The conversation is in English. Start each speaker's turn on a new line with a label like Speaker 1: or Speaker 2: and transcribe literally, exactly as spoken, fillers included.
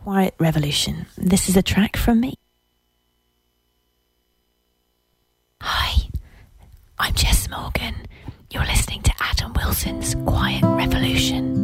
Speaker 1: Quiet Revolution. This is a track from me. Hi, I'm Jess Morgan. You're listening to Adam Wilson's Quiet Revolution.